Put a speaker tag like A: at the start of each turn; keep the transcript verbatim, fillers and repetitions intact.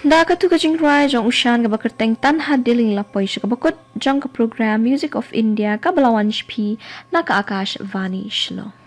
A: Da ka tu ka jingrai jong ushan ka bakerteng tan hadiling lapoi ka bakut jong ka program Music of India ka balawan pi na ka akash vani shlo.